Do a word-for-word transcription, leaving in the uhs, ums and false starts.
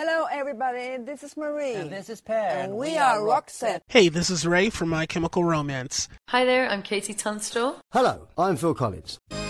Hello, everybody. This is Marie. And this is Per. And we, we are Roxette. Hey, this is Ray from My Chemical Romance. Hi there, I'm Katie Tunstall. Hello, I'm Phil Collins.